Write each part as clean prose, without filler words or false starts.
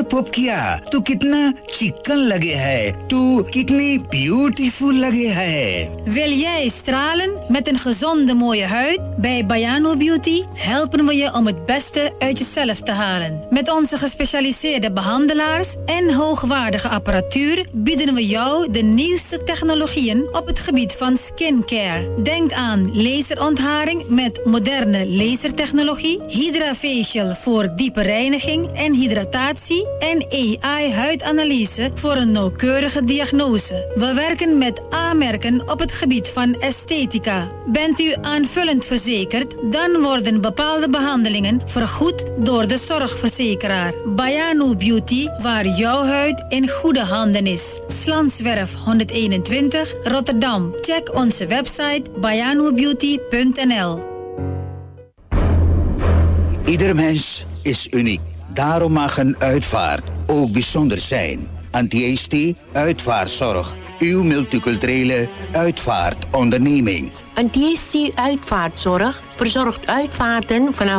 पॉप किया तो कितना चिकन लगे है, तू कितनी beautiful लगे है. Wil jij stralen met een gezonde mooie huid? Bij Bayano Beauty helpen we je om het beste uit jezelf te halen. Met onze gespecialiseerde behandelaars en hoogwaardige apparatuur bieden we jou de nieuwste technologieën op het gebied van skincare. Denk aan laserontharing met moderne lasertechnologie, Hydrafacial voor diepe reiniging en hydratatie en AI-huidanalyse voor een nauwkeurige diagnose. We werken met A-merken op het gebied van esthetica. Bent u aanvullend verzekerd, dan worden bepaalde behandelingen vergoed door de zorgverzekeraar. Bayano Beauty, waar jouw huid in goede handen is. Slanswerf 121, Rotterdam. Check onze website bayanobeauty.nl. Ieder mens is uniek. Daarom mag een uitvaart ook bijzonder zijn. Antiesti Uitvaartzorg, uw multiculturele uitvaartonderneming. Antiesti Uitvaartzorg verzorgt uitvaarten vanaf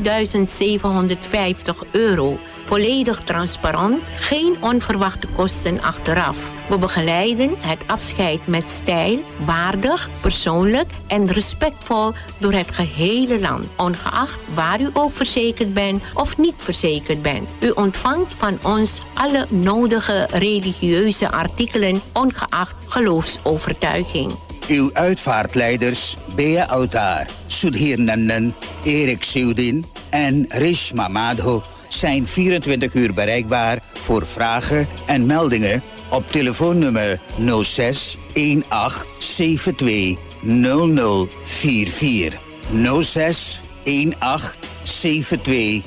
€3.750. Volledig transparant, geen onverwachte kosten achteraf. We begeleiden het afscheid met stijl, waardig, persoonlijk en respectvol door het gehele land. Ongeacht waar u ook verzekerd bent of niet verzekerd bent. U ontvangt van ons alle nodige religieuze artikelen, ongeacht geloofsovertuiging. Uw uitvaartleiders Bea Autar, Sudhir Nandan, Erik Sudin en Rishma Madho zijn 24 uur bereikbaar voor vragen en meldingen op telefoonnummer 06 1872 0044. 06 1872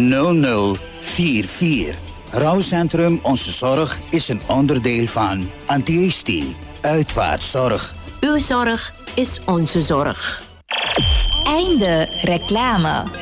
0044. Rouwcentrum Onze Zorg is een onderdeel van Antiesti Uitvaartzorg. Uw zorg is onze zorg. Einde reclame.